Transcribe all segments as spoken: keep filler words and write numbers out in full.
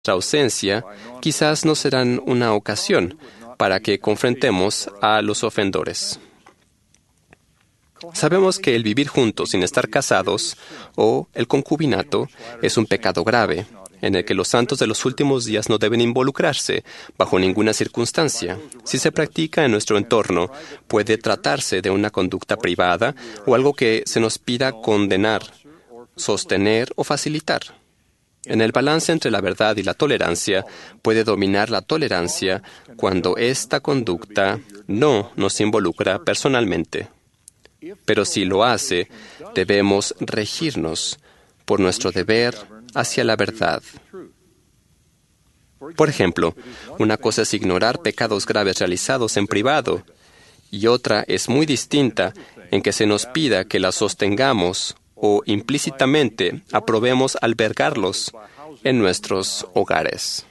nuestra ausencia quizás no serán una ocasión para que confrontemos a los ofensores. Sabemos que el vivir juntos sin estar casados o el concubinato es un pecado grave, en el que los santos de los últimos días no deben involucrarse bajo ninguna circunstancia. Si se practica en nuestro entorno, puede tratarse de una conducta privada o algo que se nos pida condenar, sostener o facilitar. En el balance entre la verdad y la tolerancia, puede dominar la tolerancia cuando esta conducta no nos involucra personalmente. Pero si lo hace, debemos regirnos por nuestro deber hacia la verdad. Por ejemplo, una cosa es ignorar pecados graves realizados en privado, y otra es muy distinta en que se nos pida que las sostengamos o implícitamente aprobemos albergarlos en nuestros hogares.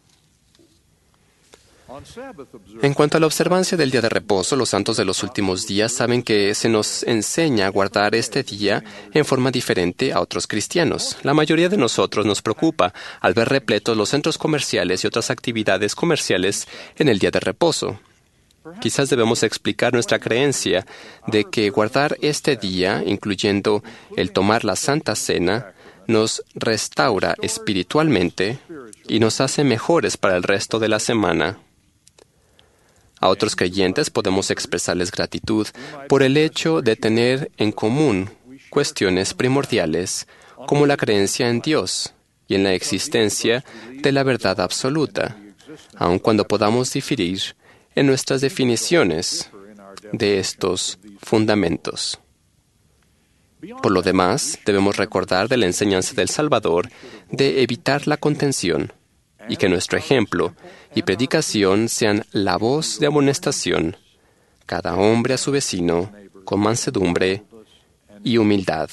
En cuanto a la observancia del día de reposo, los santos de los últimos días saben que se nos enseña a guardar este día en forma diferente a otros cristianos. La mayoría de nosotros nos preocupa al ver repletos los centros comerciales y otras actividades comerciales en el día de reposo. Quizás debemos explicar nuestra creencia de que guardar este día, incluyendo el tomar la Santa Cena, nos restaura espiritualmente y nos hace mejores para el resto de la semana. A otros creyentes podemos expresarles gratitud por el hecho de tener en común cuestiones primordiales como la creencia en Dios y en la existencia de la verdad absoluta, aun cuando podamos diferir en nuestras definiciones de estos fundamentos. Por lo demás, debemos recordar de la enseñanza del Salvador de evitar la contención y que nuestro ejemplo y predicación sean la voz de amonestación, cada hombre a su vecino, con mansedumbre y humildad.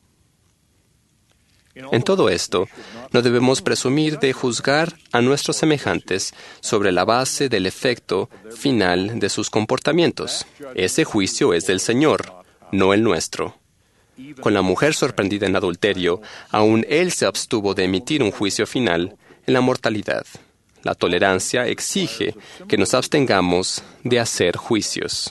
En todo esto, no debemos presumir de juzgar a nuestros semejantes sobre la base del efecto final de sus comportamientos. Ese juicio es del Señor, no el nuestro. Con la mujer sorprendida en adulterio, aún Él se abstuvo de emitir un juicio final en la mortalidad. La tolerancia exige que nos abstengamos de hacer juicios.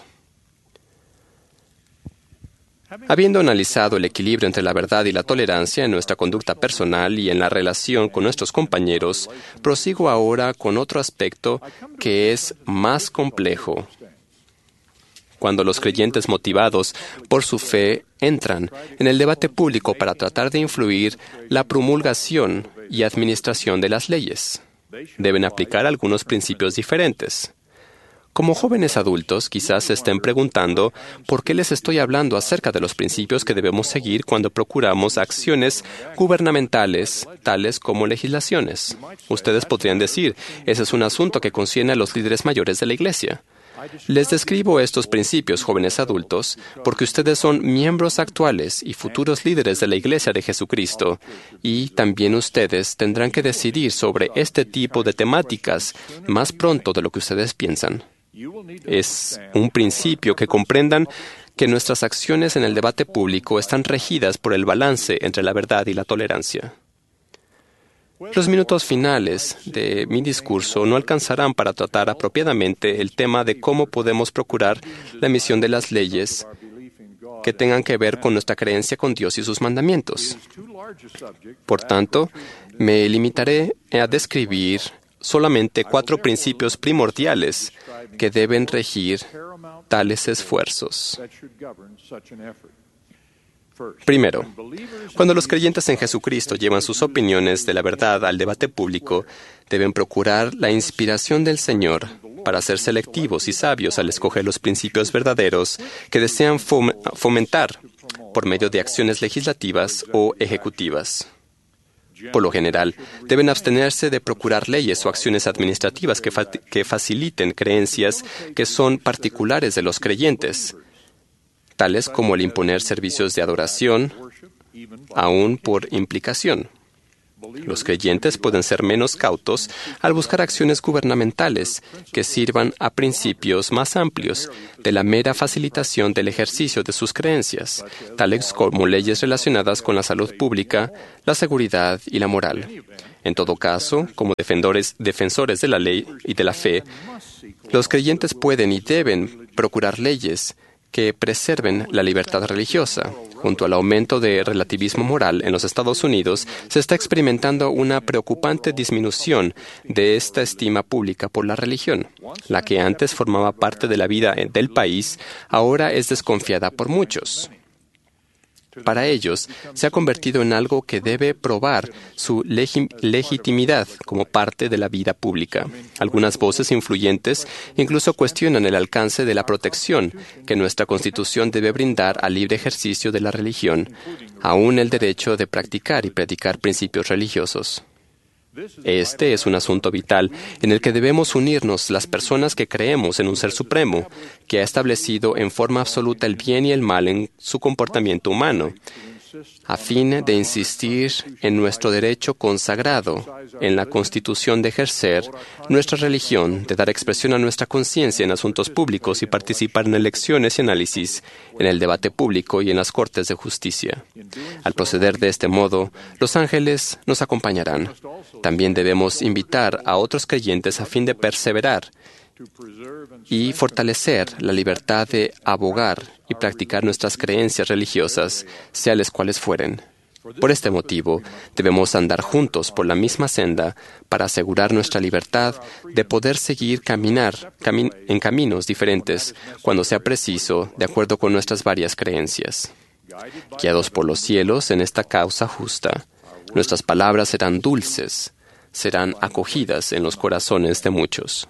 Habiendo analizado el equilibrio entre la verdad y la tolerancia en nuestra conducta personal y en la relación con nuestros compañeros, prosigo ahora con otro aspecto que es más complejo. Cuando los creyentes motivados por su fe entran en el debate público para tratar de influir la promulgación y administración de las leyes, deben aplicar algunos principios diferentes. Como jóvenes adultos, quizás se estén preguntando por qué les estoy hablando acerca de los principios que debemos seguir cuando procuramos acciones gubernamentales, tales como legislaciones. Ustedes podrían decir, ese es un asunto que concierne a los líderes mayores de la Iglesia. Les describo estos principios, jóvenes adultos, porque ustedes son miembros actuales y futuros líderes de la Iglesia de Jesucristo, y también ustedes tendrán que decidir sobre este tipo de temáticas más pronto de lo que ustedes piensan. Es un principio que comprendan que nuestras acciones en el debate público están regidas por el balance entre la verdad y la tolerancia. Los minutos finales de mi discurso no alcanzarán para tratar apropiadamente el tema de cómo podemos procurar la emisión de las leyes que tengan que ver con nuestra creencia con Dios y sus mandamientos. Por tanto, me limitaré a describir solamente cuatro principios primordiales que deben regir tales esfuerzos. Primero, cuando los creyentes en Jesucristo llevan sus opiniones de la verdad al debate público, deben procurar la inspiración del Señor para ser selectivos y sabios al escoger los principios verdaderos que desean fom- fomentar por medio de acciones legislativas o ejecutivas. Por lo general, deben abstenerse de procurar leyes o acciones administrativas que, fa- que faciliten creencias que son particulares de los creyentes, tales como el imponer servicios de adoración, aún por implicación. Los creyentes pueden ser menos cautos al buscar acciones gubernamentales que sirvan a principios más amplios de la mera facilitación del ejercicio de sus creencias, tales como leyes relacionadas con la salud pública, la seguridad y la moral. En todo caso, como defensores, defensores de la ley y de la fe, los creyentes pueden y deben procurar leyes que preserven la libertad religiosa. Junto al aumento de relativismo moral en los Estados Unidos, se está experimentando una preocupante disminución de esta estima pública por la religión. La que antes formaba parte de la vida del país, ahora es desconfiada por muchos. Para ellos, se ha convertido en algo que debe probar su legi- legitimidad como parte de la vida pública. Algunas voces influyentes incluso cuestionan el alcance de la protección que nuestra Constitución debe brindar al libre ejercicio de la religión, aún el derecho de practicar y predicar principios religiosos. Este es un asunto vital en el que debemos unirnos las personas que creemos en un ser supremo, que ha establecido en forma absoluta el bien y el mal en su comportamiento humano, a fin de insistir en nuestro derecho consagrado en la Constitución de ejercer nuestra religión, de dar expresión a nuestra conciencia en asuntos públicos y participar en elecciones y análisis, en el debate público y en las cortes de justicia. Al proceder de este modo, los ángeles nos acompañarán. También debemos invitar a otros creyentes a fin de perseverar y fortalecer la libertad de abogar y practicar nuestras creencias religiosas, sean las cuales fueren. Por este motivo, debemos andar juntos por la misma senda para asegurar nuestra libertad de poder seguir caminar cami- en caminos diferentes cuando sea preciso, de acuerdo con nuestras varias creencias. Guiados por los cielos en esta causa justa, nuestras palabras serán dulces, serán acogidas en los corazones de muchos.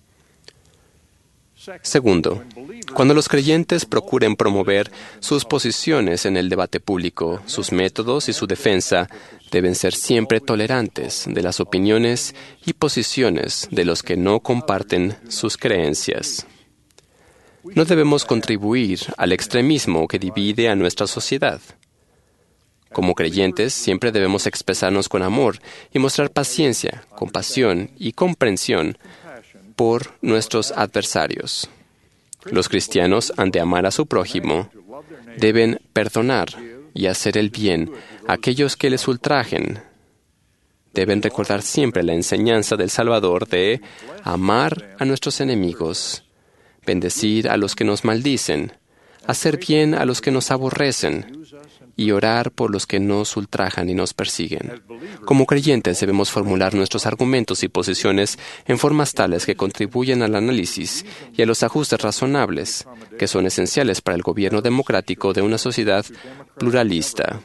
Segundo, cuando los creyentes procuren promover sus posiciones en el debate público, sus métodos y su defensa deben ser siempre tolerantes de las opiniones y posiciones de los que no comparten sus creencias. No debemos contribuir al extremismo que divide a nuestra sociedad. Como creyentes, siempre debemos expresarnos con amor y mostrar paciencia, compasión y comprensión por nuestros adversarios. Los cristianos han de amar a su prójimo, deben perdonar y hacer el bien a aquellos que les ultrajen. Deben recordar siempre la enseñanza del Salvador de amar a nuestros enemigos, bendecir a los que nos maldicen, hacer bien a los que nos aborrecen y orar por los que nos ultrajan y nos persiguen. Como creyentes debemos formular nuestros argumentos y posiciones en formas tales que contribuyan al análisis y a los ajustes razonables que son esenciales para el gobierno democrático de una sociedad pluralista.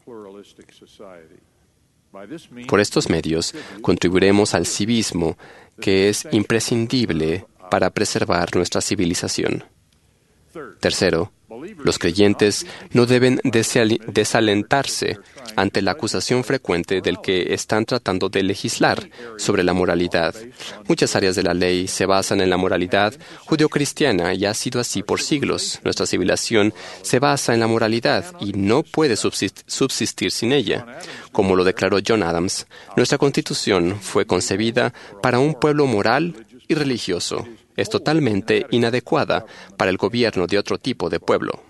Por estos medios contribuiremos al civismo que es imprescindible para preservar nuestra civilización. Tercero, los creyentes no deben desalentarse ante la acusación frecuente del que están tratando de legislar sobre la moralidad. Muchas áreas de la ley se basan en la moralidad judeocristiana y ha sido así por siglos. Nuestra civilización se basa en la moralidad y no puede subsistir sin ella. Como lo declaró John Adams, nuestra Constitución fue concebida para un pueblo moral y religioso. Es totalmente inadecuada para el gobierno de otro tipo de pueblo.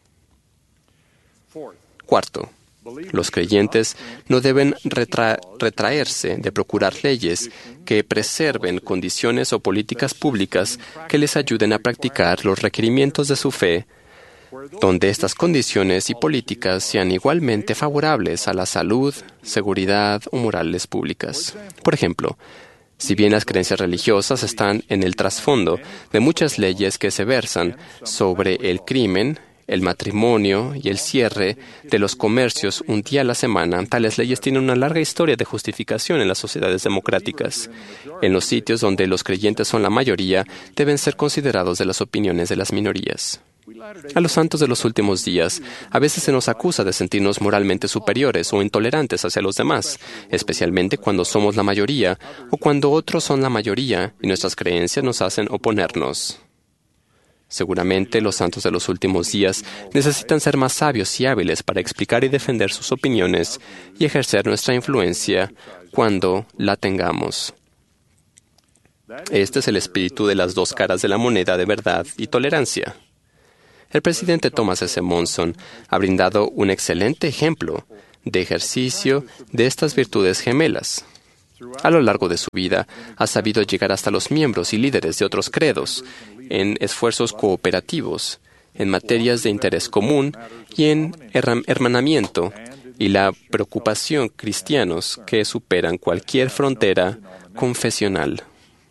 Cuarto, los creyentes no deben retra- retraerse de procurar leyes que preserven condiciones o políticas públicas que les ayuden a practicar los requerimientos de su fe, donde estas condiciones y políticas sean igualmente favorables a la salud, seguridad o morales públicas. Por ejemplo, si bien las creencias religiosas están en el trasfondo de muchas leyes que se versan sobre el crimen, el matrimonio y el cierre de los comercios un día a la semana, tales leyes tienen una larga historia de justificación en las sociedades democráticas. En los sitios donde los creyentes son la mayoría, deben ser considerados de las opiniones de las minorías. A los santos de los últimos días, a veces se nos acusa de sentirnos moralmente superiores o intolerantes hacia los demás, especialmente cuando somos la mayoría o cuando otros son la mayoría y nuestras creencias nos hacen oponernos. Seguramente los santos de los últimos días necesitan ser más sabios y hábiles para explicar y defender sus opiniones y ejercer nuestra influencia cuando la tengamos. Este es el espíritu de las dos caras de la moneda de verdad y tolerancia. El presidente Thomas S. Monson ha brindado un excelente ejemplo de ejercicio de estas virtudes gemelas. A lo largo de su vida, ha sabido llegar hasta los miembros y líderes de otros credos, en esfuerzos cooperativos, en materias de interés común y en herra- hermanamiento y la preocupación cristianos que superan cualquier frontera confesional.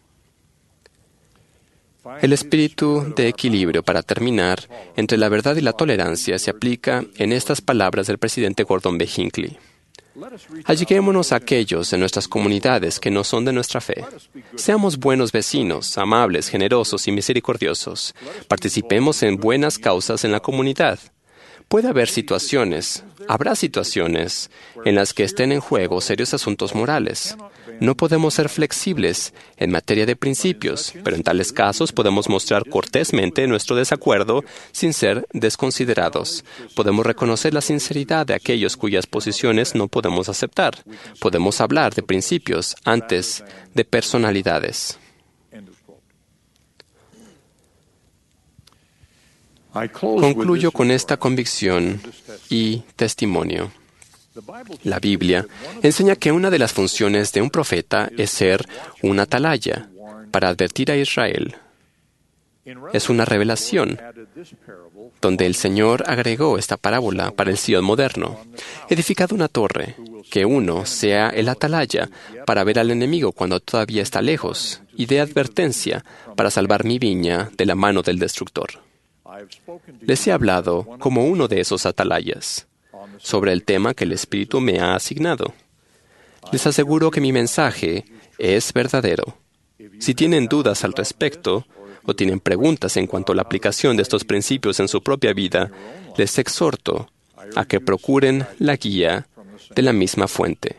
El espíritu de equilibrio, para terminar, entre la verdad y la tolerancia se aplica en estas palabras del presidente Gordon B. Hinckley. Alleguémonos a aquellos en nuestras comunidades que no son de nuestra fe. Seamos buenos vecinos, amables, generosos y misericordiosos. Participemos en buenas causas en la comunidad. Puede haber situaciones, habrá situaciones, en las que estén en juego serios asuntos morales. No podemos ser flexibles en materia de principios, pero en tales casos podemos mostrar cortésmente nuestro desacuerdo sin ser desconsiderados. Podemos reconocer la sinceridad de aquellos cuyas posiciones no podemos aceptar. Podemos hablar de principios antes de personalidades. Concluyo con esta convicción y testimonio. La Biblia enseña que una de las funciones de un profeta es ser un atalaya para advertir a Israel. Es una revelación donde el Señor agregó esta parábola para el Sion moderno. Edificad una torre, que uno sea el atalaya para ver al enemigo cuando todavía está lejos, y de advertencia para salvar mi viña de la mano del destructor. Les he hablado como uno de esos atalayas sobre el tema que el Espíritu me ha asignado. Les aseguro que mi mensaje es verdadero. Si tienen dudas al respecto o tienen preguntas en cuanto a la aplicación de estos principios en su propia vida, les exhorto a que procuren la guía de la misma fuente.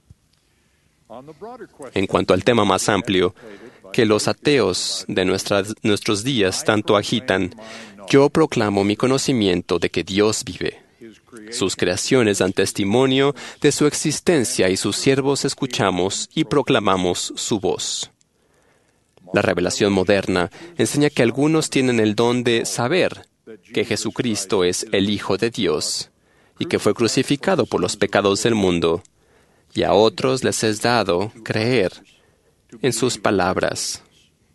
En cuanto al tema más amplio, que los ateos de nuestras, nuestros días tanto agitan, yo proclamo mi conocimiento de que Dios vive. Sus creaciones dan testimonio de su existencia y sus siervos escuchamos y proclamamos su voz. La revelación moderna enseña que algunos tienen el don de saber que Jesucristo es el Hijo de Dios y que fue crucificado por los pecados del mundo, y a otros les es dado creer en sus palabras.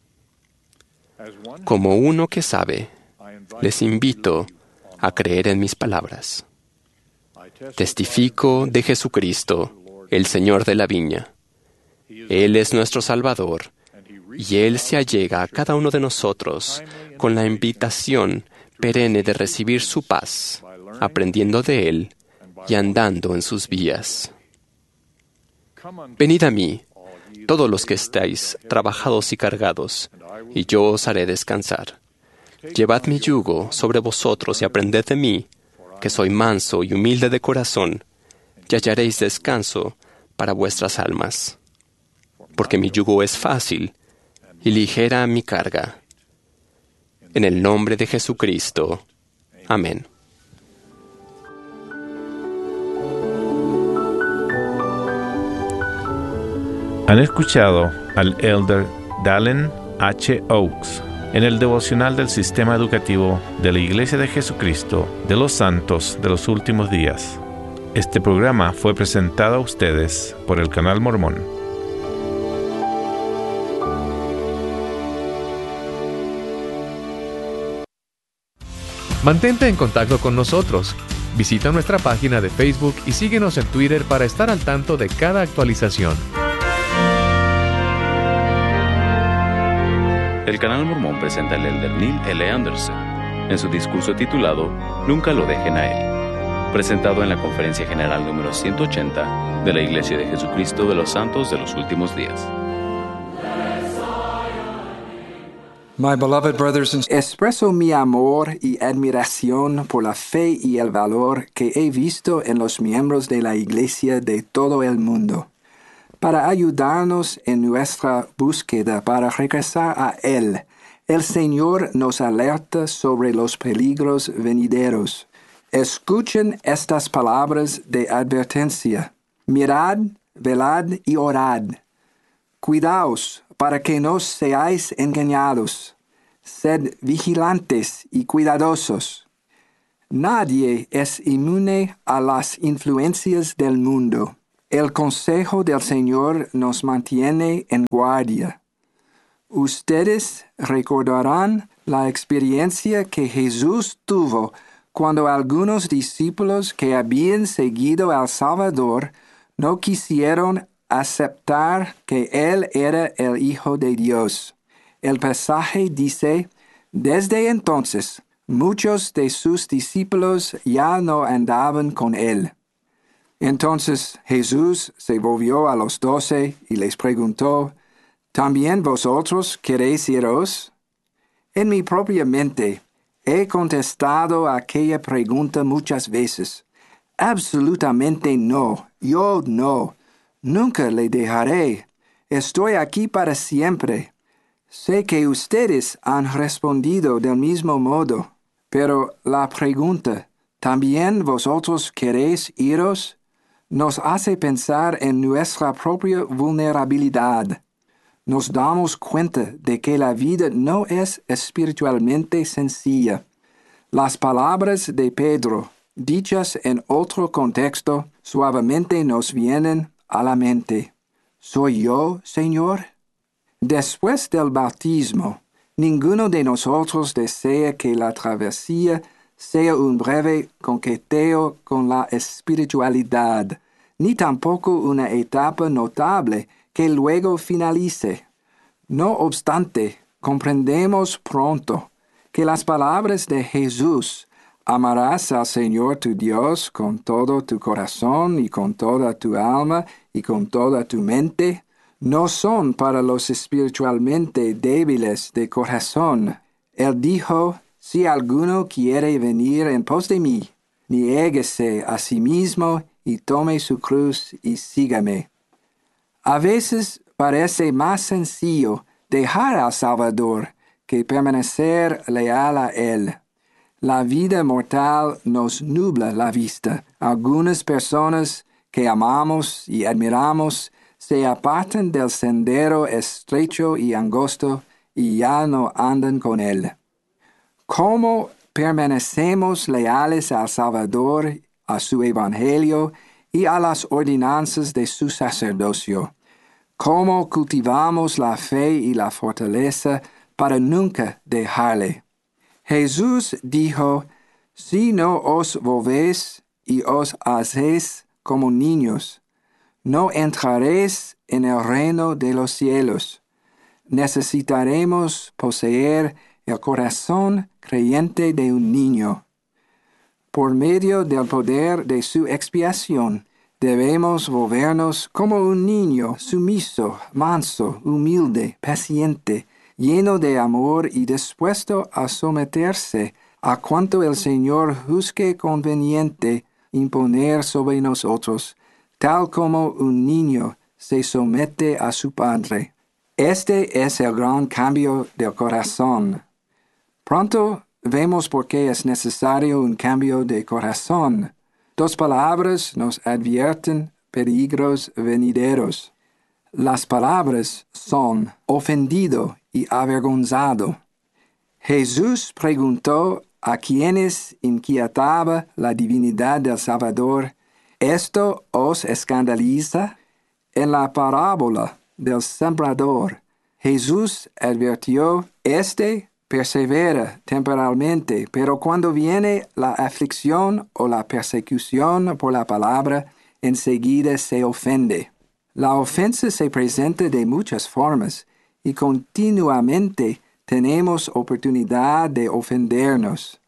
Como uno que sabe, les invito a creer en mis palabras. Testifico de Jesucristo, el Señor de la viña. Él es nuestro Salvador, y Él se allega a cada uno de nosotros con la invitación perenne de recibir su paz, aprendiendo de Él y andando en sus vías. Venid a mí, todos los que estáis trabajados y cargados, y yo os haré descansar. Llevad mi yugo sobre vosotros y aprended de mí, que soy manso y humilde de corazón, y hallaréis descanso para vuestras almas. Porque mi yugo es fácil y ligera mi carga. En el nombre de Jesucristo. Amén. Han escuchado al elder Dallin H. Oaks en el devocional del Sistema Educativo de la Iglesia de Jesucristo de los Santos de los Últimos Días. Este programa fue presentado a ustedes por el Canal Mormón. Mantente en contacto con nosotros. Visita nuestra página de Facebook y síguenos en Twitter para estar al tanto de cada actualización. El Canal Mormón presenta al elder Neil L. Anderson en su discurso titulado Nunca lo dejen a él, presentado en la Conferencia General número ciento ochenta de la Iglesia de Jesucristo de los Santos de los Últimos Días. My beloved brothers and expreso mi amor y admiración por la fe y el valor que he visto en los miembros de la Iglesia de todo el mundo, para ayudarnos en nuestra búsqueda para regresar a Él. El Señor nos alerta sobre los peligros venideros. Escuchen estas palabras de advertencia. Mirad, velad y orad. Cuidaos para que no seáis engañados. Sed vigilantes y cuidadosos. Nadie es inmune a las influencias del mundo. El consejo del Señor nos mantiene en guardia. Ustedes recordarán la experiencia que Jesús tuvo cuando algunos discípulos que habían seguido al Salvador no quisieron aceptar que Él era el Hijo de Dios. El pasaje dice, desde entonces, muchos de sus discípulos ya no andaban con Él. Entonces Jesús se volvió a los doce y les preguntó, ¿también vosotros queréis iros? En mi propia mente he contestado a aquella pregunta muchas veces. Absolutamente no, yo no, nunca le dejaré. Estoy aquí para siempre. Sé que ustedes han respondido del mismo modo, pero la pregunta, ¿también vosotros queréis iros?, nos hace pensar en nuestra propia vulnerabilidad. Nos damos cuenta de que la vida no es espiritualmente sencilla. Las palabras de Pedro, dichas en otro contexto, suavemente nos vienen a la mente. ¿Soy yo, Señor? Después del bautismo, ninguno de nosotros desea que la travesía sea un breve coqueteo con la espiritualidad, ni tampoco una etapa notable que luego finalice. No obstante, comprendemos pronto que las palabras de Jesús, amarás al Señor tu Dios con todo tu corazón y con toda tu alma y con toda tu mente, no son para los espiritualmente débiles de corazón. Él dijo, si alguno quiere venir en pos de mí, niéguese a sí mismo y tome su cruz y sígame. A veces parece más sencillo dejar al Salvador que permanecer leal a Él. La vida mortal nos nubla la vista. Algunas personas que amamos y admiramos se apartan del sendero estrecho y angosto y ya no andan con Él. ¿Cómo permanecemos leales al Salvador, a su Evangelio y a las ordenanzas de su sacerdocio? ¿Cómo cultivamos la fe y la fortaleza para nunca dejarle? Jesús dijo, si no os volvéis y os hacéis como niños, no entraréis en el reino de los cielos. Necesitaremos poseer el corazón creyente de un niño. Por medio del poder de su expiación, debemos volvernos como un niño sumiso, manso, humilde, paciente, lleno de amor y dispuesto a someterse a cuanto el Señor juzgue conveniente imponer sobre nosotros, tal como un niño se somete a su padre. Este es el gran cambio del corazón. Pronto vemos por qué es necesario un cambio de corazón. Dos palabras nos advierten peligros venideros. Las palabras son ofendido y avergonzado. Jesús preguntó a quienes inquietaba la divinidad del Salvador, ¿esto os escandaliza? En la parábola del sembrador, Jesús advirtió, este persevera temporalmente, pero cuando viene la aflicción o la persecución por la palabra, enseguida se ofende. La ofensa se presenta de muchas formas y continuamente tenemos oportunidad de ofendernos.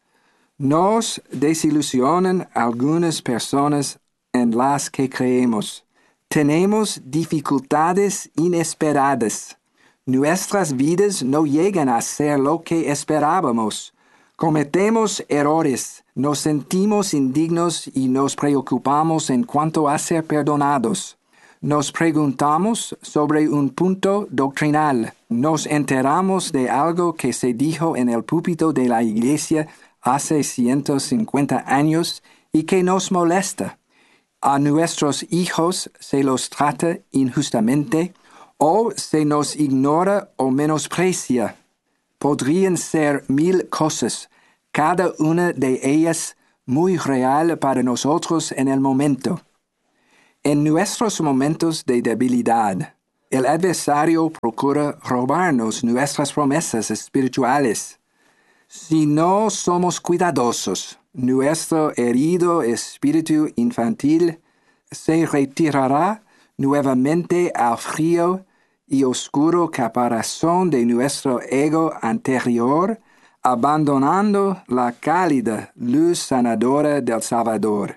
Nos desilusionan algunas personas en las que creemos. Tenemos dificultades inesperadas. Nuestras vidas no llegan a ser lo que esperábamos. Cometemos errores, nos sentimos indignos y nos preocupamos en cuanto a ser perdonados. Nos preguntamos sobre un punto doctrinal. Nos enteramos de algo que se dijo en el púlpito de la iglesia hace ciento cincuenta años y que nos molesta. A nuestros hijos se los trata injustamente o se nos ignora o menosprecia. Podrían ser mil cosas, cada una de ellas muy real para nosotros en el momento. En nuestros momentos de debilidad, el adversario procura robarnos nuestras promesas espirituales. Si no somos cuidadosos, nuestro herido espíritu infantil se retirará nuevamente al frío y oscuro caparazón de nuestro ego anterior, abandonando la cálida luz sanadora del Salvador.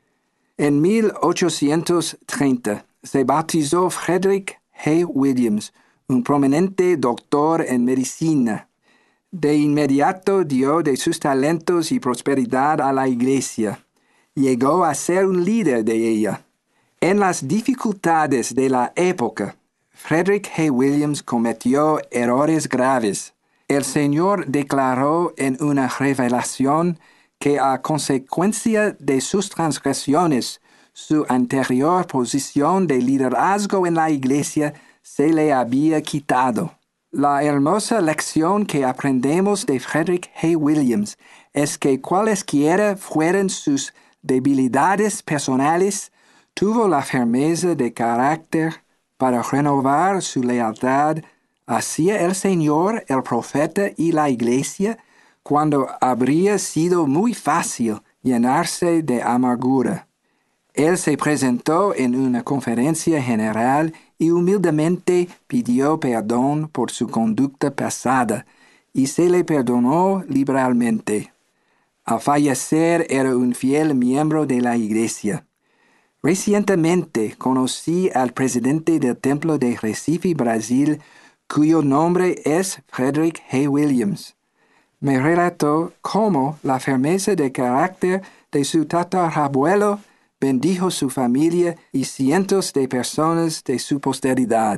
En mil ochocientos treinta se bautizó Frederick Hay Williams, un prominente doctor en medicina. De inmediato dio de sus talentos y prosperidad a la Iglesia. Llegó a ser un líder de ella. En las dificultades de la época, Frederick Hay Williams cometió errores graves. El Señor declaró en una revelación que a consecuencia de sus transgresiones, su anterior posición de liderazgo en la Iglesia se le había quitado. La hermosa lección que aprendemos de Frederick Hay Williams es que cualesquiera fueran sus debilidades personales, tuvo la firmeza de carácter para renovar su lealtad hacia el Señor, el profeta y la Iglesia, cuando habría sido muy fácil llenarse de amargura. Él se presentó en una conferencia general y humildemente pidió perdón por su conducta pasada, y se le perdonó liberalmente. Al fallecer era un fiel miembro de la Iglesia. Recientemente conocí al presidente del Templo de Recife, Brasil, cuyo nombre es Frederick Hay Williams. Me relató cómo la firmeza de carácter de su tatarabuelo bendijo su familia y cientos de personas de su posteridad.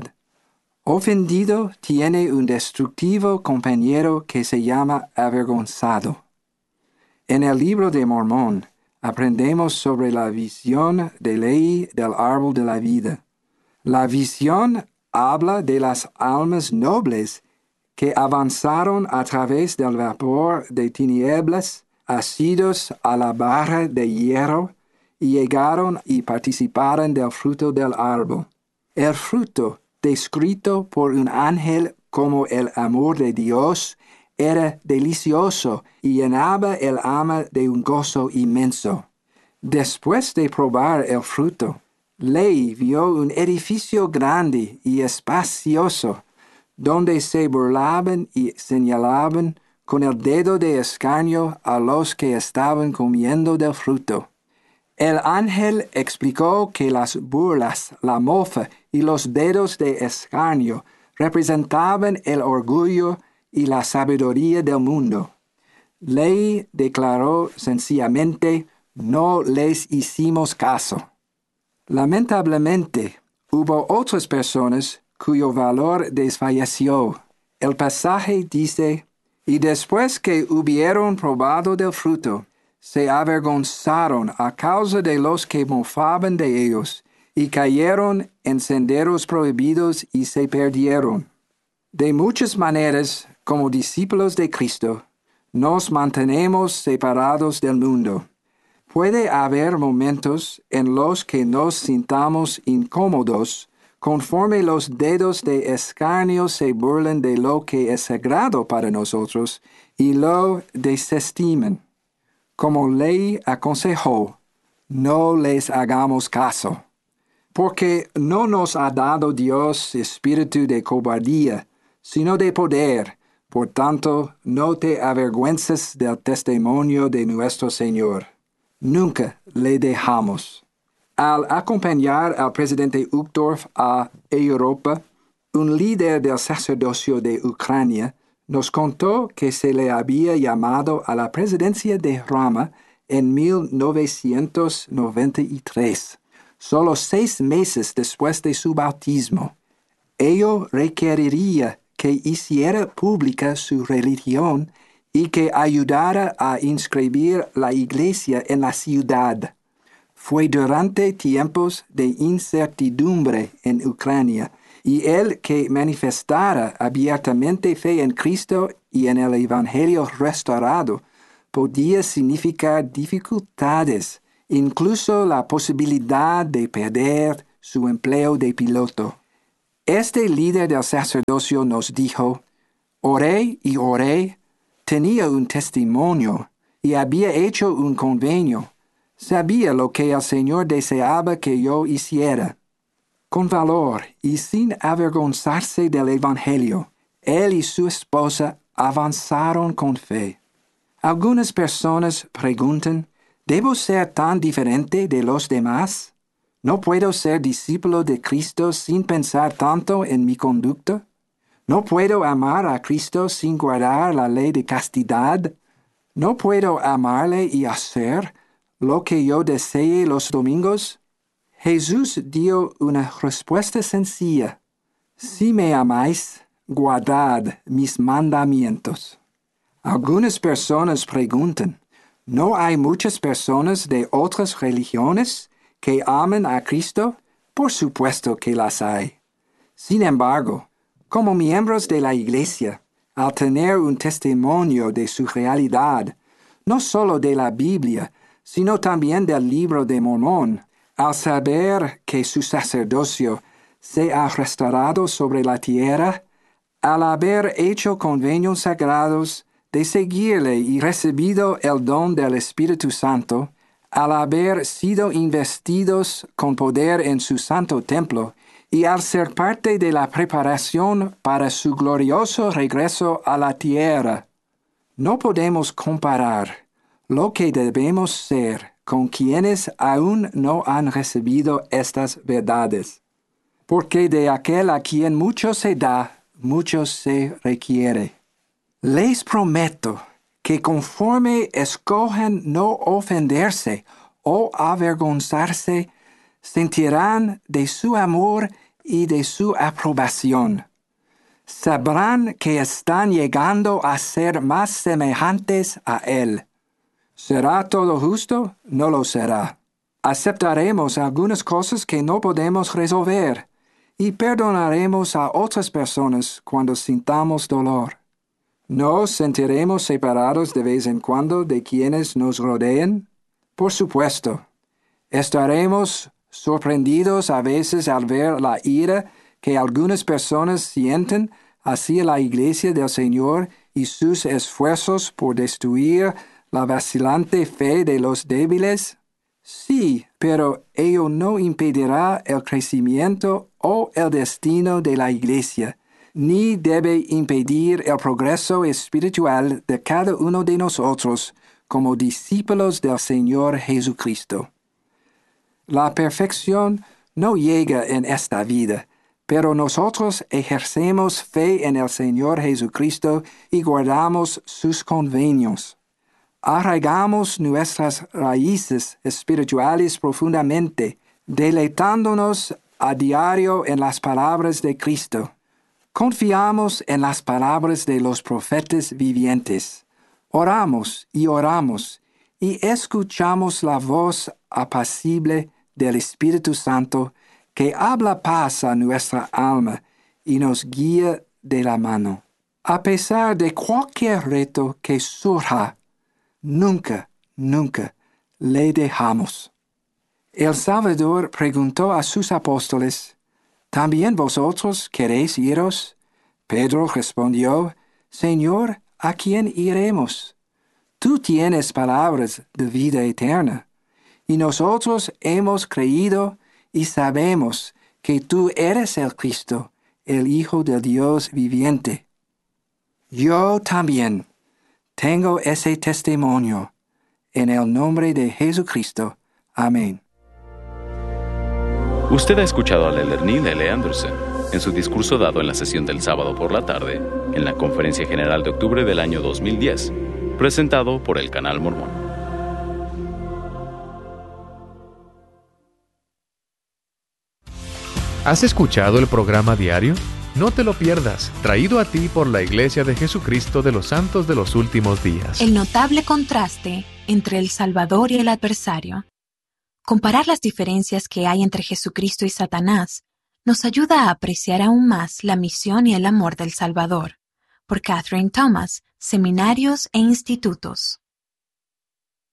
Ofendido tiene un destructivo compañero que se llama avergonzado. En el libro de Mormón aprendemos sobre la visión de ley del árbol de la vida. La visión habla de las almas nobles que avanzaron a través del vapor de tinieblas, asidos a la barra de hierro, y llegaron y participaron del fruto del árbol. El fruto, descrito por un ángel como el amor de Dios, era delicioso y llenaba el alma de un gozo inmenso. Después de probar el fruto, Ley vio un edificio grande y espacioso, donde se burlaban y señalaban con el dedo de escarnio a los que estaban comiendo del fruto. El ángel explicó que las burlas, la mofa y los dedos de escarnio representaban el orgullo y la sabiduría del mundo. Ley declaró sencillamente: no les hicimos caso. Lamentablemente, hubo otras personas cuyo valor desfalleció. El pasaje dice: y después que hubieron probado del fruto, se avergonzaron a causa de los que mofaban de ellos, y cayeron en senderos prohibidos y se perdieron. De muchas maneras, como discípulos de Cristo, nos mantenemos separados del mundo. Puede haber momentos en los que nos sintamos incómodos, conforme los dedos de escarnio se burlen de lo que es sagrado para nosotros y lo desestimen. Como Ley aconsejó, no les hagamos caso, porque no nos ha dado Dios espíritu de cobardía, sino de poder. Por tanto, no te avergüences del testimonio de nuestro Señor. Nunca le dejamos. Al acompañar al presidente Uchtdorf a Europa, un líder del sacerdocio de Ucrania nos contó que se le había llamado a la presidencia de Roma en mil novecientos noventa y tres, solo seis meses después de su bautismo. Ello requeriría que hiciera pública su religión y que ayudara a inscribir la iglesia en la ciudad. Fue durante tiempos de incertidumbre en Ucrania, y el que manifestara abiertamente fe en Cristo y en el Evangelio restaurado podía significar dificultades incluso la posibilidad de perder su empleo de piloto. Este líder del sacerdocio nos dijo: oré y oré, tenía un testimonio y había hecho un convenio. Sabía lo que el Señor deseaba que yo hiciera. Con valor y sin avergonzarse del Evangelio, él y su esposa avanzaron con fe. Algunas personas preguntan: ¿debo ser tan diferente de los demás? ¿No puedo ser discípulo de Cristo sin pensar tanto en mi conducta? ¿No puedo amar a Cristo sin guardar la ley de castidad? ¿No puedo amarle y hacer lo que yo desee los domingos? Jesús dio una respuesta sencilla: si me amáis, guardad mis mandamientos. Algunas personas preguntan: ¿no hay muchas personas de otras religiones que aman a Cristo? Por supuesto que las hay. Sin embargo, como miembros de la Iglesia, al tener un testimonio de su realidad, no solo de la Biblia, sino también del Libro de Mormón, al saber que su sacerdocio se ha restaurado sobre la tierra, al haber hecho convenios sagrados de seguirle y recibido el don del Espíritu Santo, al haber sido investidos con poder en su santo templo, y al ser parte de la preparación para su glorioso regreso a la tierra. No podemos comparar lo que debemos ser con quienes aún no han recibido estas verdades, porque de aquel a quien mucho se da, mucho se requiere. Les prometo que conforme escojan no ofenderse o avergonzarse, sentirán de su amor y de su aprobación. Sabrán que están llegando a ser más semejantes a Él. ¿Será todo justo? No lo será. Aceptaremos algunas cosas que no podemos resolver y perdonaremos a otras personas cuando sintamos dolor. ¿Nos sentiremos separados de vez en cuando de quienes nos rodean? Por supuesto. Estaremos sorprendidos a veces al ver la ira que algunas personas sienten hacia la Iglesia del Señor y sus esfuerzos por destruir la vacilante fe de los débiles. Sí, pero ello no impedirá el crecimiento o el destino de la Iglesia, ni debe impedir el progreso espiritual de cada uno de nosotros como discípulos del Señor Jesucristo. La perfección no llega en esta vida, pero nosotros ejercemos fe en el Señor Jesucristo y guardamos sus convenios. Arraigamos nuestras raíces espirituales profundamente, deleitándonos a diario en las palabras de Cristo. Confiamos en las palabras de los profetas vivientes. Oramos y oramos y escuchamos la voz apacible del Espíritu Santo que habla paz a nuestra alma y nos guía de la mano. A pesar de cualquier reto que surja, nunca, nunca le dejamos. El Salvador preguntó a sus apóstoles: ¿también vosotros queréis iros? Pedro respondió: Señor, ¿a quién iremos? Tú tienes palabras de vida eterna, y nosotros hemos creído y sabemos que tú eres el Cristo, el Hijo del Dios viviente. Yo también tengo ese testimonio. En el nombre de Jesucristo. Amén. Usted ha escuchado al elder Neil L. Anderson en su discurso dado en la sesión del sábado por la tarde en la Conferencia General de octubre del año dos mil diez, presentado por el Canal Mormón. ¿Has escuchado el programa diario? No te lo pierdas, traído a ti por la Iglesia de Jesucristo de los Santos de los Últimos Días. El notable contraste entre el Salvador y el adversario. Comparar las diferencias que hay entre Jesucristo y Satanás nos ayuda a apreciar aún más la misión y el amor del Salvador. Por Catherine Thomas, Seminarios e Institutos.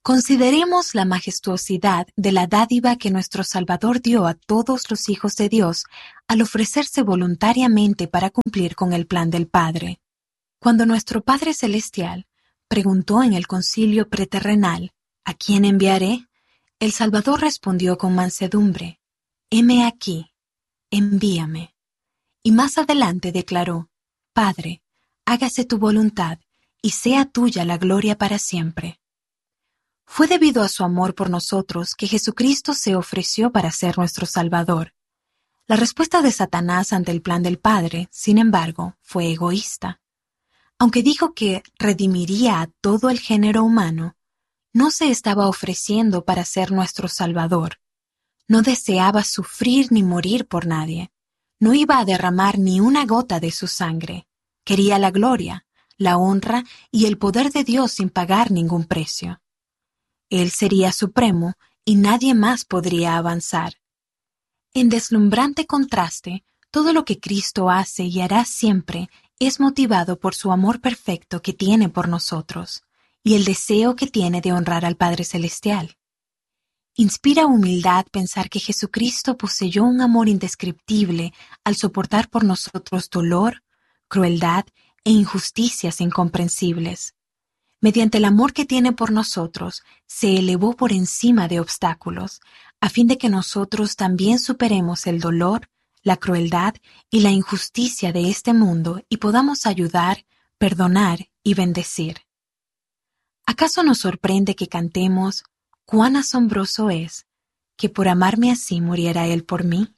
Consideremos la majestuosidad de la dádiva que nuestro Salvador dio a todos los hijos de Dios al ofrecerse voluntariamente para cumplir con el plan del Padre. Cuando nuestro Padre Celestial preguntó en el concilio preterrenal, ¿a quién enviaré?, el Salvador respondió con mansedumbre, heme aquí, envíame. Y más adelante declaró, Padre, hágase tu voluntad y sea tuya la gloria para siempre. Fue debido a su amor por nosotros que Jesucristo se ofreció para ser nuestro Salvador. La respuesta de Satanás ante el plan del Padre, sin embargo, fue egoísta. Aunque dijo que redimiría a todo el género humano, no se estaba ofreciendo para ser nuestro Salvador. No deseaba sufrir ni morir por nadie. No iba a derramar ni una gota de su sangre. Quería la gloria, la honra y el poder de Dios sin pagar ningún precio. Él sería supremo y nadie más podría avanzar. En deslumbrante contraste, todo lo que Cristo hace y hará siempre es motivado por su amor perfecto que tiene por nosotros y el deseo que tiene de honrar al Padre Celestial. Inspira humildad pensar que Jesucristo poseyó un amor indescriptible al soportar por nosotros dolor, crueldad e injusticias incomprensibles. Mediante el amor que tiene por nosotros, se elevó por encima de obstáculos, a fin de que nosotros también superemos el dolor, la crueldad y la injusticia de este mundo y podamos ayudar, perdonar y bendecir. ¿Acaso nos sorprende que cantemos, cuán asombroso es, que por amarme así muriera Él por mí?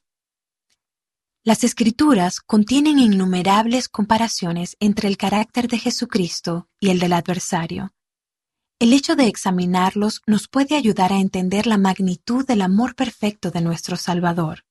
Las Escrituras contienen innumerables comparaciones entre el carácter de Jesucristo y el del adversario. El hecho de examinarlos nos puede ayudar a entender la magnitud del amor perfecto de nuestro Salvador.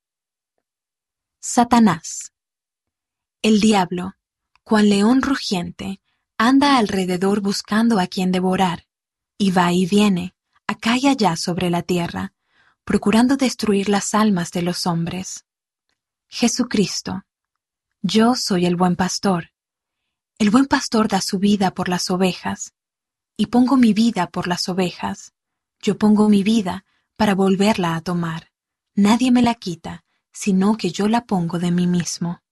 Satanás. El diablo, cual león rugiente, anda alrededor buscando a quien devorar, y va y viene, acá y allá sobre la tierra, procurando destruir las almas de los hombres. Jesucristo. Yo soy el buen pastor. El buen pastor da su vida por las ovejas, y pongo mi vida por las ovejas. Yo pongo mi vida para volverla a tomar. Nadie me la quita, sino que yo la pongo de mí mismo.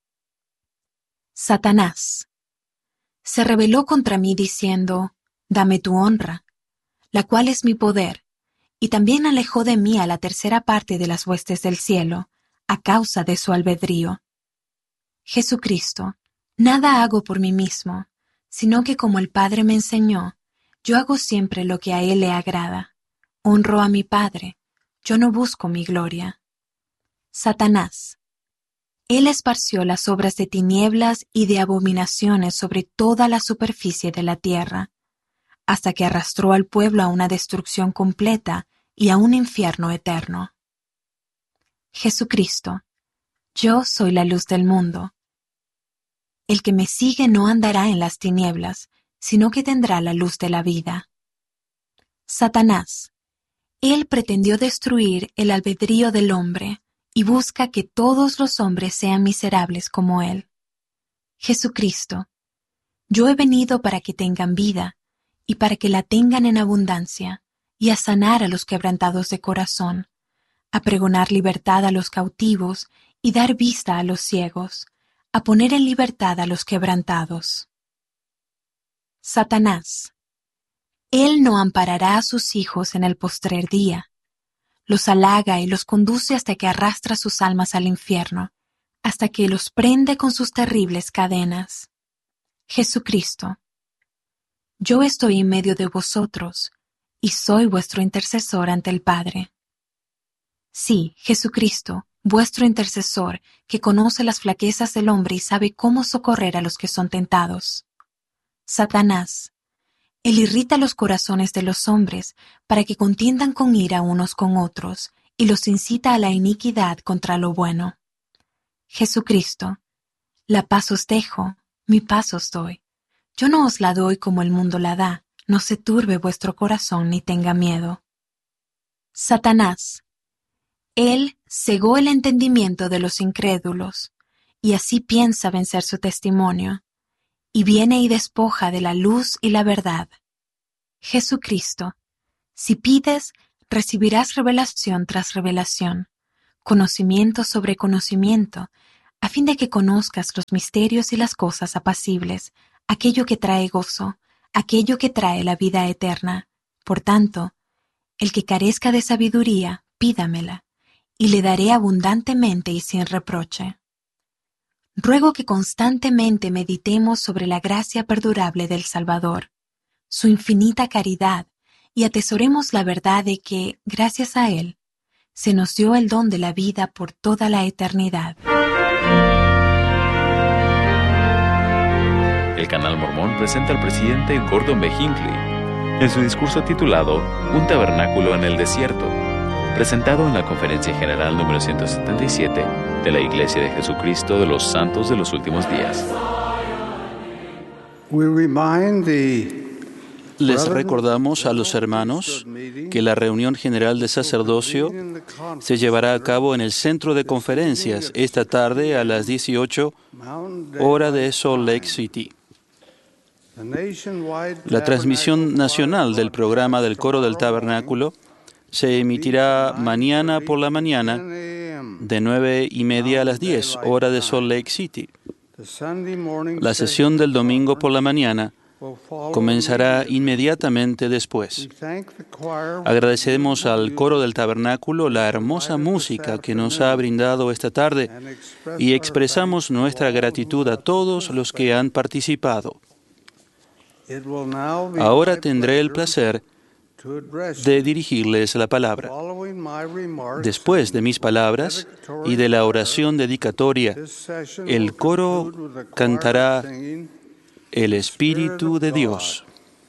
Satanás. Se rebeló contra mí diciendo, dame tu honra, la cual es mi poder, y también alejó de mí a la tercera parte de las huestes del cielo, a causa de su albedrío. Jesucristo, nada hago por mí mismo, sino que como el Padre me enseñó, yo hago siempre lo que a Él le agrada. Honro a mi Padre, yo no busco mi gloria. Satanás. Él esparció las obras de tinieblas y de abominaciones sobre toda la superficie de la tierra, hasta que arrastró al pueblo a una destrucción completa y a un infierno eterno. Jesucristo. Yo soy la luz del mundo. El que me sigue no andará en las tinieblas, sino que tendrá la luz de la vida. Satanás. Él pretendió destruir el albedrío del hombre y busca que todos los hombres sean miserables como él. Jesucristo. Yo he venido para que tengan vida y para que la tengan en abundancia y a sanar a los quebrantados de corazón, a pregonar libertad a los cautivos y dar vista a los ciegos, a poner en libertad a los quebrantados. Satanás. Él no amparará a sus hijos en el postrer día. Los halaga y los conduce hasta que arrastra sus almas al infierno, hasta que los prende con sus terribles cadenas. Jesucristo. Yo estoy en medio de vosotros, y soy vuestro intercesor ante el Padre. Sí, Jesucristo, vuestro intercesor, que conoce las flaquezas del hombre y sabe cómo socorrer a los que son tentados. Satanás. Él irrita los corazones de los hombres para que contiendan con ira unos con otros y los incita a la iniquidad contra lo bueno. Jesucristo. La paz os dejo, mi paz os doy. Yo no os la doy como el mundo la da, no se turbe vuestro corazón ni tenga miedo. Satanás. Él cegó el entendimiento de los incrédulos, y así piensa vencer su testimonio, y viene y despoja de la luz y la verdad. Jesucristo. Si pides, recibirás revelación tras revelación, conocimiento sobre conocimiento, a fin de que conozcas los misterios y las cosas apacibles, aquello que trae gozo, aquello que trae la vida eterna. Por tanto, el que carezca de sabiduría, pídamela, y le daré abundantemente y sin reproche. Ruego que constantemente meditemos sobre la gracia perdurable del Salvador, su infinita caridad, y atesoremos la verdad de que, gracias a Él, se nos dio el don de la vida por toda la eternidad. El Canal Mormón presenta al presidente Gordon B. Hinckley en su discurso titulado Un tabernáculo en el desierto, presentado en la Conferencia General número ciento setenta y siete de la Iglesia de Jesucristo de los Santos de los Últimos Días. Les recordamos a los hermanos que la reunión general de sacerdocio se llevará a cabo en el centro de conferencias esta tarde a las dieciocho hora de Salt Lake City. La transmisión nacional del programa del Coro del Tabernáculo se emitirá mañana por la mañana de nueve y media a las diez, hora de Salt Lake City. La sesión del domingo por la mañana comenzará inmediatamente después. Agradecemos al Coro del Tabernáculo la hermosa música que nos ha brindado esta tarde y expresamos nuestra gratitud a todos los que han participado. Ahora tendré el placer de dirigirles la palabra. Después de mis palabras y de la oración dedicatoria, el coro cantará El Espíritu de Dios.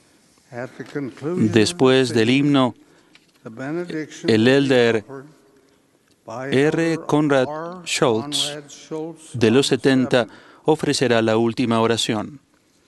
Después del himno, el elder R. Conrad Schultz, de los setenta, ofrecerá la última oración.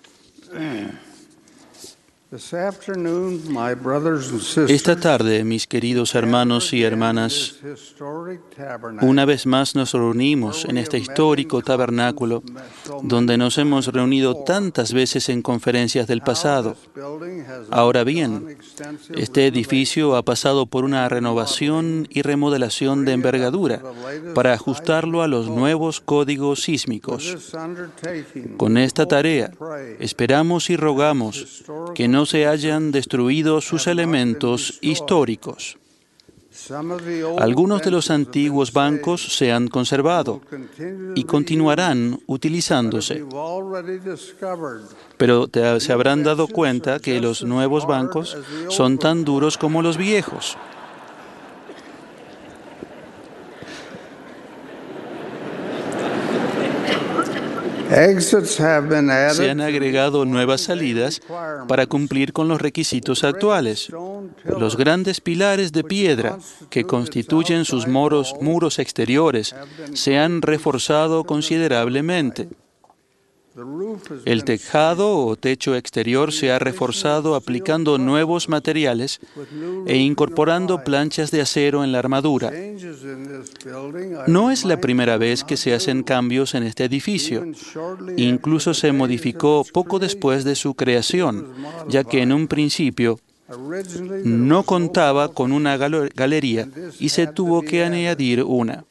Esta tarde, mis queridos hermanos y hermanas, una vez más nos reunimos en este histórico tabernáculo donde nos hemos reunido tantas veces en conferencias del pasado. Ahora bien, este edificio ha pasado por una renovación y remodelación de envergadura para ajustarlo a los nuevos códigos sísmicos. Con esta tarea, esperamos y rogamos que no se hayan destruido sus elementos históricos. Algunos de los antiguos bancos se han conservado y continuarán utilizándose. Pero te, se habrán dado cuenta que los nuevos bancos son tan duros como los viejos. Se han agregado nuevas salidas para cumplir con los requisitos actuales. Los grandes pilares de piedra que constituyen sus muros, muros exteriores se han reforzado considerablemente. El tejado o techo exterior se ha reforzado aplicando nuevos materiales e incorporando planchas de acero en la armadura. No es la primera vez que se hacen cambios en este edificio. Incluso se modificó poco después de su creación, ya que en un principio no contaba con una galería y se tuvo que añadir una.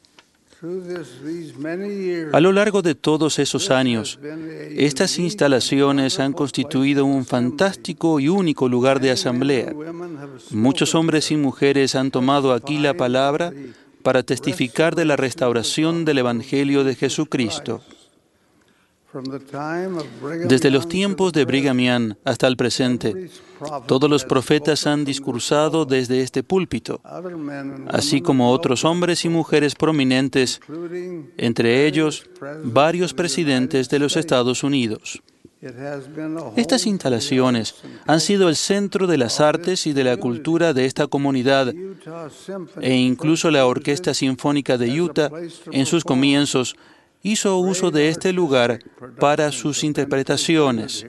A lo largo de todos esos años, estas instalaciones han constituido un fantástico y único lugar de asamblea. Muchos hombres y mujeres han tomado aquí la palabra para testificar de la restauración del Evangelio de Jesucristo. Desde los tiempos de Brigham Young hasta el presente, todos los profetas han discursado desde este púlpito, así como otros hombres y mujeres prominentes, entre ellos varios presidentes de los Estados Unidos. Estas instalaciones han sido el centro de las artes y de la cultura de esta comunidad, e incluso la Orquesta Sinfónica de Utah, en sus comienzos, hizo uso de este lugar para sus interpretaciones.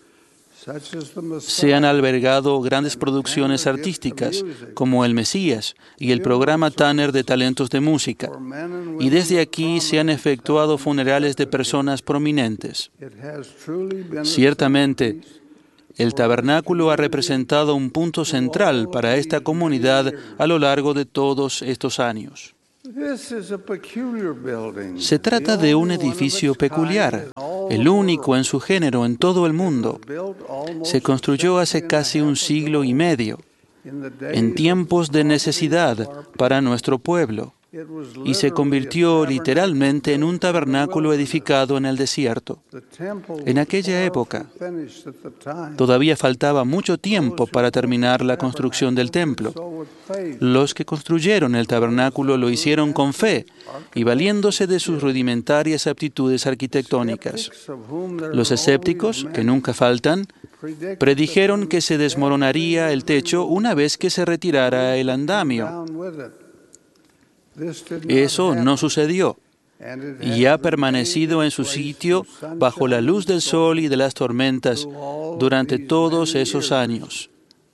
Se han albergado grandes producciones artísticas, como El Mesías y el programa Tanner de talentos de música, y desde aquí se han efectuado funerales de personas prominentes. Ciertamente, El tabernáculo ha representado un punto central para esta comunidad a lo largo de todos estos años. Se trata de un edificio peculiar, el único en su género en todo el mundo. Se construyó hace casi un siglo y medio, en tiempos de necesidad para nuestro pueblo, y se convirtió literalmente en un tabernáculo edificado en el desierto. En aquella época, todavía faltaba mucho tiempo para terminar la construcción del templo. Los que construyeron el tabernáculo lo hicieron con fe y valiéndose de sus rudimentarias aptitudes arquitectónicas. Los escépticos, que nunca faltan, predijeron que se desmoronaría el techo una vez que se retirara el andamio. Eso no sucedió y ha permanecido en su sitio bajo la luz del sol y de las tormentas durante todos esos años.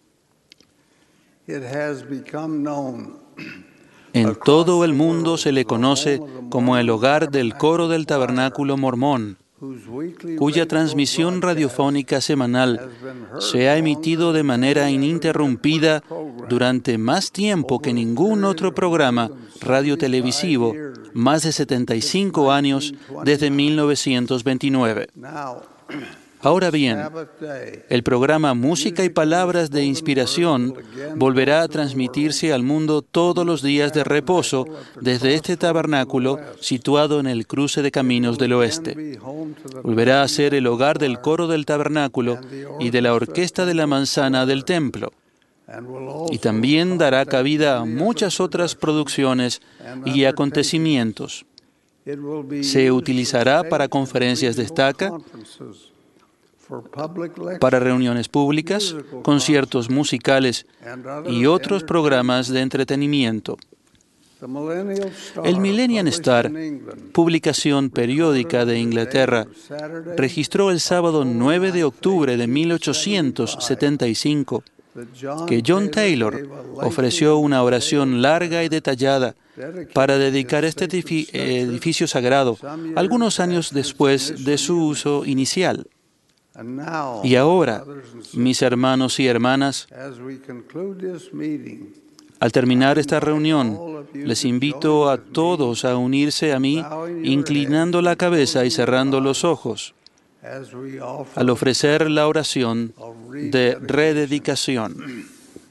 En todo el mundo se le conoce como el hogar del coro del tabernáculo mormón, cuya transmisión radiofónica semanal se ha emitido de manera ininterrumpida durante más tiempo que ningún otro programa radiotelevisivo, más de setenta y cinco años desde mil novecientos veintinueve. Ahora bien, el programa Música y Palabras de Inspiración volverá a transmitirse al mundo todos los días de reposo desde este tabernáculo situado en el cruce de caminos del oeste. Volverá a ser el hogar del coro del tabernáculo y de la orquesta de la manzana del templo. Y también dará cabida a muchas otras producciones y acontecimientos. Se utilizará para conferencias de estaca, para reuniones públicas, conciertos musicales y otros programas de entretenimiento. El Millennium Star, publicación periódica de Inglaterra, registró el sábado nueve de octubre de mil ochocientos setenta y cinco que John Taylor ofreció una oración larga y detallada para dedicar este edificio sagrado algunos años después de su uso inicial. Y ahora, mis hermanos y hermanas, al terminar esta reunión, les invito a todos a unirse a mí, inclinando la cabeza y cerrando los ojos, al ofrecer la oración de rededicación.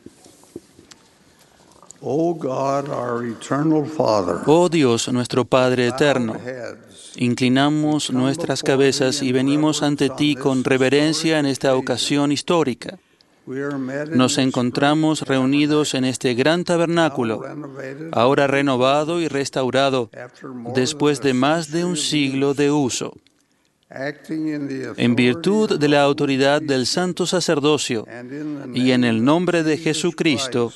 Oh Dios, nuestro Padre eterno, inclinamos nuestras cabezas y venimos ante ti con reverencia en esta ocasión histórica. Nos encontramos reunidos en este gran tabernáculo, ahora renovado y restaurado después de más de un siglo de uso. En virtud de la autoridad del santo sacerdocio y en el nombre de Jesucristo,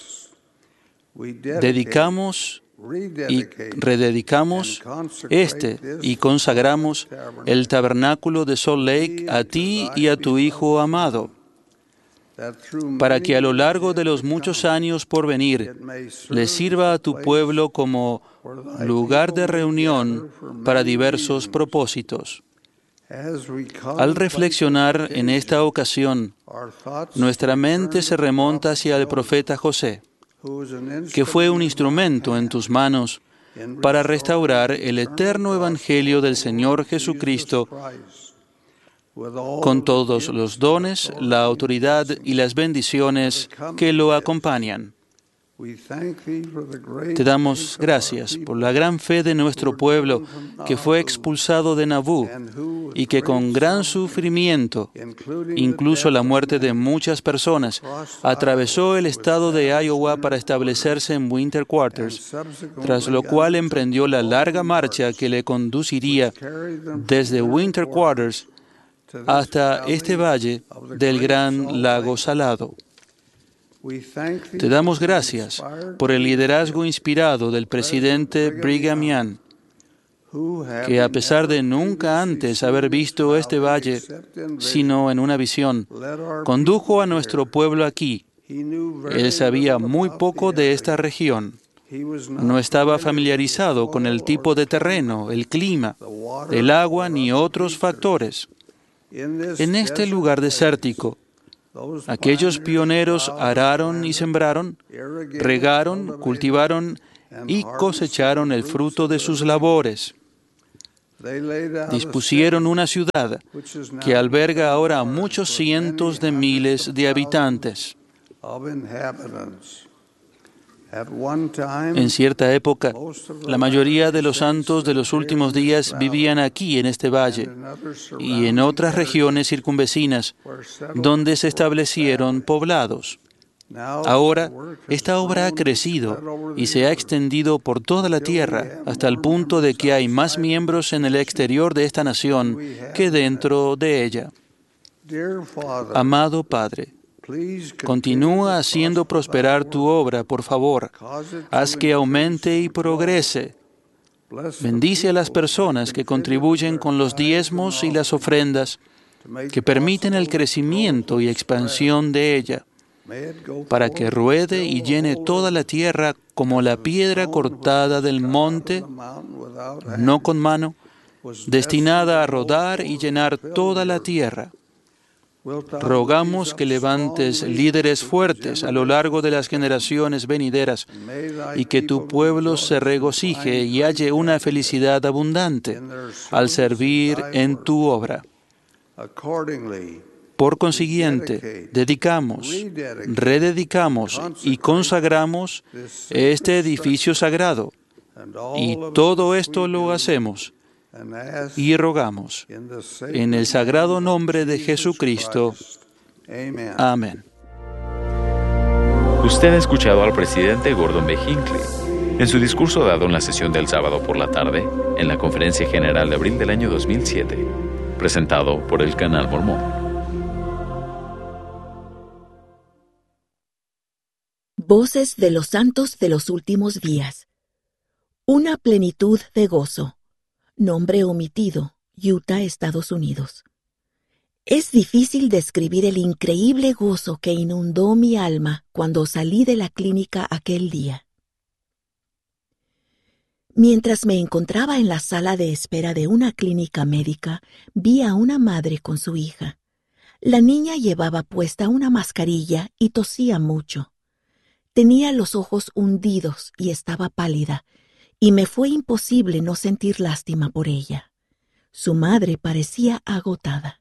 dedicamos y rededicamos este y consagramos el tabernáculo de Salt Lake a ti y a tu Hijo amado, para que a lo largo de los muchos años por venir le sirva a tu pueblo como lugar de reunión para diversos propósitos. Al reflexionar en esta ocasión, nuestra mente se remonta hacia el profeta José, que fue un instrumento en tus manos para restaurar el eterno Evangelio del Señor Jesucristo con todos los dones, la autoridad y las bendiciones que lo acompañan. Te damos gracias por la gran fe de nuestro pueblo que fue expulsado de Nabú y que con gran sufrimiento, incluso la muerte de muchas personas, atravesó el estado de Iowa para establecerse en Winter Quarters, tras lo cual emprendió la larga marcha que le conduciría desde Winter Quarters hasta este valle del gran lago Salado. Te damos gracias por el liderazgo inspirado del presidente Brigham Young, que a pesar de nunca antes haber visto este valle, sino en una visión, condujo a nuestro pueblo aquí. Él sabía muy poco de esta región. No estaba familiarizado con el tipo de terreno, el clima, el agua ni otros factores. En este lugar desértico, Aquellos pioneros araron y sembraron, regaron, cultivaron y cosecharon el fruto de sus labores. Dispusieron una ciudad que alberga ahora a muchos cientos de miles de habitantes. En cierta época, la mayoría de los santos de los últimos días vivían aquí, en este valle, y en otras regiones circunvecinas, donde se establecieron poblados. Ahora, esta obra ha crecido y se ha extendido por toda la tierra, hasta el punto de que hay más miembros en el exterior de esta nación que dentro de ella. Amado Padre, continúa haciendo prosperar tu obra, por favor. Haz que aumente y progrese. Bendice a las personas que contribuyen con los diezmos y las ofrendas, que permiten el crecimiento y expansión de ella, para que ruede y llene toda la tierra como la piedra cortada del monte, no con mano, destinada a rodar y llenar toda la tierra. Rogamos que levantes líderes fuertes a lo largo de las generaciones venideras y que tu pueblo se regocije y halle una felicidad abundante al servir en tu obra. Por consiguiente, dedicamos, rededicamos y consagramos este edificio sagrado, y todo esto lo hacemos y rogamos en el sagrado nombre de Jesucristo. Amén. Usted ha escuchado al presidente Gordon B. Hinckley en su discurso dado en la sesión del sábado por la tarde en la Conferencia General de abril del año dos mil siete, presentado por el Canal Mormón. Voces de los santos de los últimos días. Una plenitud de gozo. Nombre omitido, Utah, Estados Unidos. Es difícil describir el increíble gozo que inundó mi alma cuando salí de la clínica aquel día. Mientras me encontraba en la sala de espera de una clínica médica, vi a una madre con su hija. La niña llevaba puesta una mascarilla y tosía mucho. Tenía los ojos hundidos y estaba pálida, y me fue imposible no sentir lástima por ella. Su madre parecía agotada.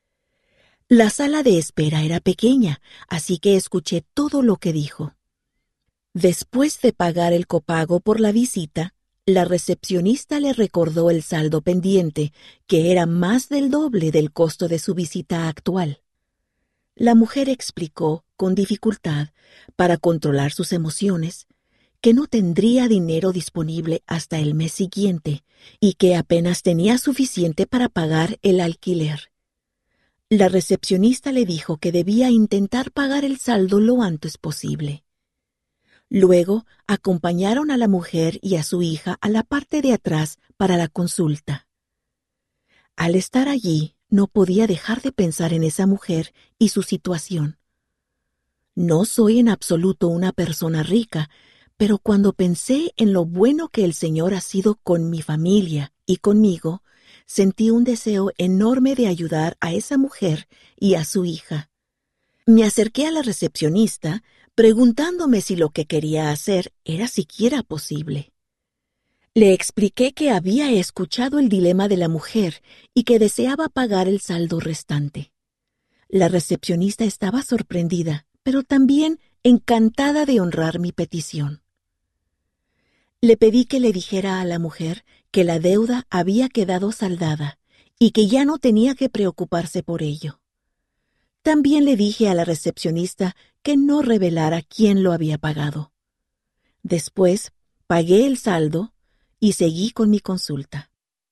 La sala de espera era pequeña, así que escuché todo lo que dijo. Después de pagar el copago por la visita, la recepcionista le recordó el saldo pendiente, que era más del doble del costo de su visita actual. La mujer explicó, con dificultad, para controlar sus emociones, que no tendría dinero disponible hasta el mes siguiente y que apenas tenía suficiente para pagar el alquiler. La recepcionista le dijo que debía intentar pagar el saldo lo antes posible. Luego acompañaron a la mujer y a su hija a la parte de atrás para la consulta. Al estar allí, no podía dejar de pensar en esa mujer y su situación. No soy en absoluto una persona rica, pero cuando pensé en lo bueno que el Señor ha sido con mi familia y conmigo, sentí un deseo enorme de ayudar a esa mujer y a su hija. Me acerqué a la recepcionista, preguntándome si lo que quería hacer era siquiera posible. Le expliqué que había escuchado el dilema de la mujer y que deseaba pagar el saldo restante. La recepcionista estaba sorprendida, pero también encantada de honrar mi petición. Le pedí que le dijera a la mujer que la deuda había quedado saldada y que ya no tenía que preocuparse por ello. También le dije a la recepcionista que no revelara quién lo había pagado. Después, pagué el saldo y seguí con mi consulta.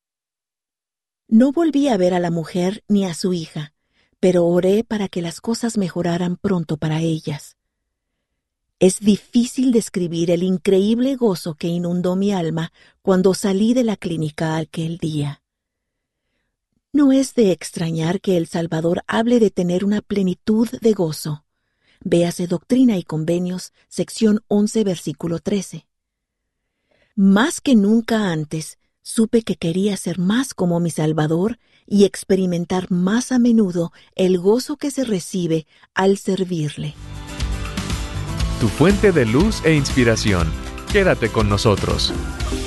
No volví a ver a la mujer ni a su hija, pero oré para que las cosas mejoraran pronto para ellas. Es difícil describir el increíble gozo que inundó mi alma cuando salí de la clínica aquel día. No es de extrañar que el Salvador hable de tener una plenitud de gozo. Véase Doctrina y Convenios, sección once, versículo trece. Más que nunca antes, Supe que quería ser más como mi Salvador y experimentar más a menudo el gozo que se recibe al servirle. Tu fuente de luz e inspiración. Quédate con nosotros.